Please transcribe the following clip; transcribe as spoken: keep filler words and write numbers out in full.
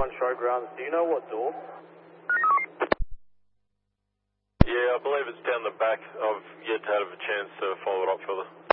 one Showgrounds. Do you know what door? Yeah, I believe it's down the back. I've yet to have a chance to follow it up further.